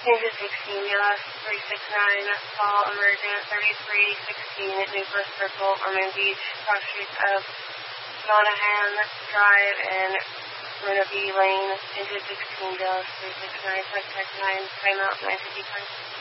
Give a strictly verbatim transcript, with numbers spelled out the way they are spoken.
Engine sixteen, Dallas three six nine, call emergent thirty-three sixteen at Newport Circle, Ormond Beach, cross streets of Monahan Drive and Runabee Lane, Engine sixteen, Dallas three six nine, contact nine, timeout nine fifty-five.